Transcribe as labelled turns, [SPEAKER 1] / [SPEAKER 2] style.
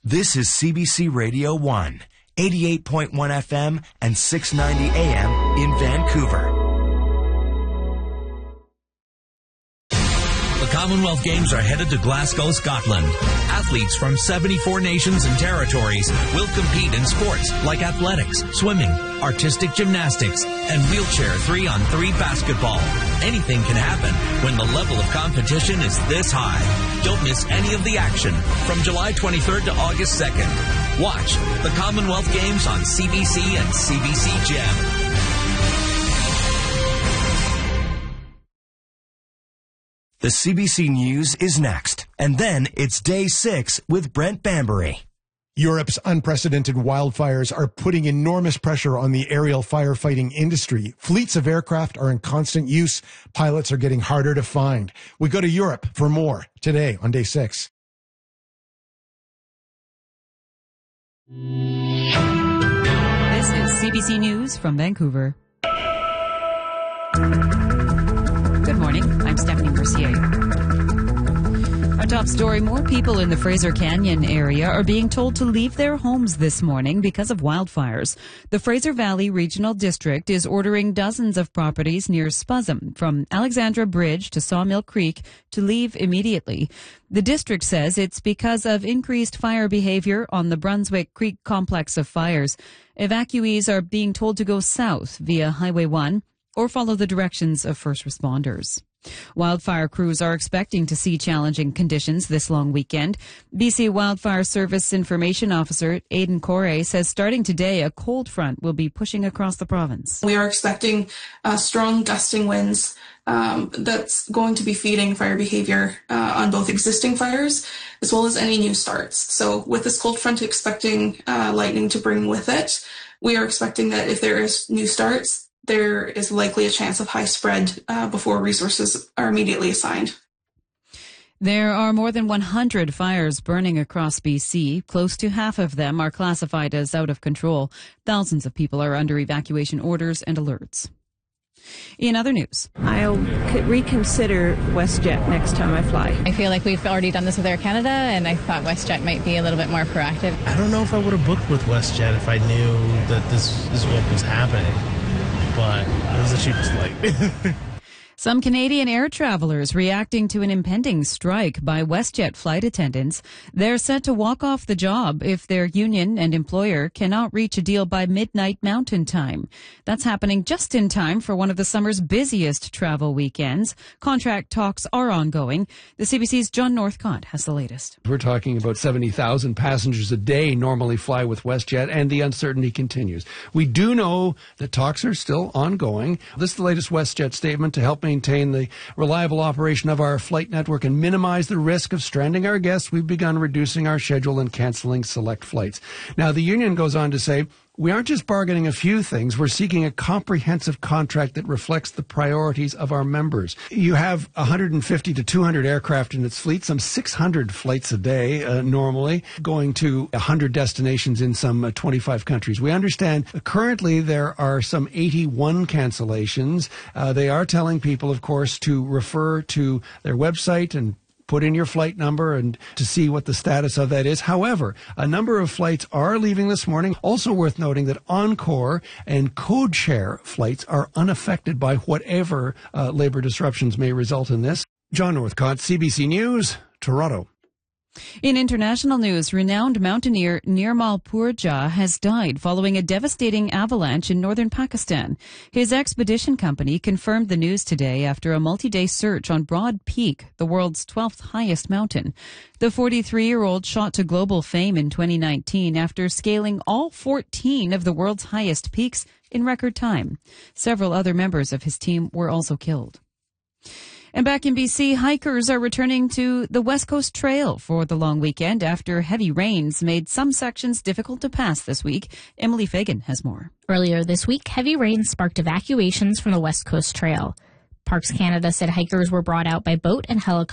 [SPEAKER 1] This is CBC Radio 1, 88.1 FM and 690 AM in Vancouver.
[SPEAKER 2] The Commonwealth Games are headed to Glasgow, Scotland. Athletes from 74 nations and territories will compete in sports like athletics, swimming, artistic gymnastics, and wheelchair 3-on-3 basketball. Anything can happen when the level of competition is this high. Don't miss any of the action from July 23rd to August 2nd. Watch the Commonwealth Games on CBC and CBC Gem.
[SPEAKER 1] The CBC News is next, and then it's Day 6 with Brent Bambury.
[SPEAKER 3] Europe's unprecedented wildfires are putting enormous pressure on the aerial firefighting industry. Fleets of aircraft are in constant use. Pilots are getting harder to find. We go to Europe for more today on Day 6.
[SPEAKER 4] This is CBC News from Vancouver. Good morning. I'm Stephanie Mercier. Our top story, more people in the Fraser Canyon area are being told to leave their homes this morning because of wildfires. The Fraser Valley Regional District is ordering dozens of properties near Spuzzum, from Alexandra Bridge to Sawmill Creek, to leave immediately. The district says it's because of increased fire behavior on the Brunswick Creek complex of fires. Evacuees are being told to go south via Highway 1 or follow the directions of first responders. Wildfire crews are expecting to see challenging conditions this long weekend. BC Wildfire Service Information Officer Aidan Corey says starting today, a cold front will be pushing across the province.
[SPEAKER 5] We are expecting strong gusting winds that's going to be feeding fire behavior on both existing fires as well as any new starts. So with this cold front expecting lightning to bring with it, we are expecting that if there is new starts, there is likely a chance of high spread before resources are immediately assigned.
[SPEAKER 4] There are more than 100 fires burning across BC. Close to half of them are classified as out of control. Thousands of people are under evacuation orders and alerts. In other news,
[SPEAKER 6] I'll reconsider WestJet next time I fly.
[SPEAKER 7] I feel like we've already done this with Air Canada, and I thought WestJet might be a little bit more proactive.
[SPEAKER 8] I don't know if I would have booked with WestJet if I knew that this is what was happening. But it was the cheapest flight.
[SPEAKER 4] Some Canadian air travelers reacting to an impending strike by WestJet flight attendants. They're set to walk off the job if their union and employer cannot reach a deal by midnight Mountain Time. That's happening just in time for one of the summer's busiest travel weekends. Contract talks are ongoing. The CBC's John Northcott has the latest.
[SPEAKER 9] We're talking about 70,000 passengers a day normally fly with WestJet, and the uncertainty continues. We do know that talks are still ongoing. This is the latest WestJet statement to help maintain the reliable operation of our flight network and minimize the risk of stranding our guests. We've begun reducing our schedule and canceling select flights. Now, the union goes on to say, we aren't just bargaining a few things. We're seeking a comprehensive contract that reflects the priorities of our members. You have 150 to 200 aircraft in its fleet, some 600 flights a day normally, going to 100 destinations in some 25 countries. We understand currently there are some 81 cancellations. They are telling people, of course, to refer to their website and put in your flight number and to see what the status of that is. However, a number of flights are leaving this morning. Also worth noting that Encore and Codeshare flights are unaffected by whatever labor disruptions may result in this. John Northcott, CBC News, Toronto.
[SPEAKER 4] In international news, renowned mountaineer Nirmal Purja has died following a devastating avalanche in northern Pakistan. His expedition company confirmed the news today after a multi-day search on Broad Peak, the world's 12th highest mountain. The 43-year-old shot to global fame in 2019 after scaling all 14 of the world's highest peaks in record time. Several other members of his team were also killed. And back in BC, hikers are returning to the West Coast Trail for the long weekend after heavy rains made some sections difficult to pass this week. Emily Fagan has more.
[SPEAKER 10] Earlier this week, heavy rain sparked evacuations from the West Coast Trail. Parks Canada said hikers were brought out by boat and helicopter